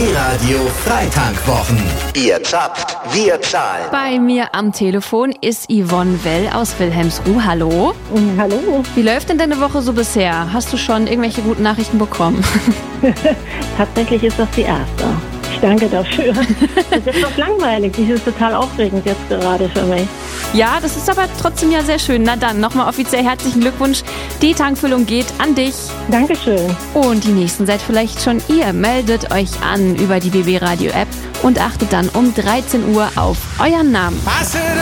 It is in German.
BB Radio Freitankwochen. Ihr zappt, wir zahlen. Bei mir am Telefon ist Yvonne Well aus Wilhelmsruh. Hallo. Hallo. Wie läuft denn deine Woche so bisher? Hast du schon irgendwelche guten Nachrichten bekommen? Tatsächlich ist das die erste. Ich danke dafür. Das ist doch langweilig. Das ist total aufregend jetzt gerade für mich. Ja, das ist aber trotzdem ja sehr schön. Na dann, nochmal offiziell herzlichen Glückwunsch. Die Tankfüllung geht an dich. Dankeschön. Und die nächsten seid vielleicht schon ihr. Meldet euch an über die BB Radio App und achtet dann um 13 Uhr auf euren Namen.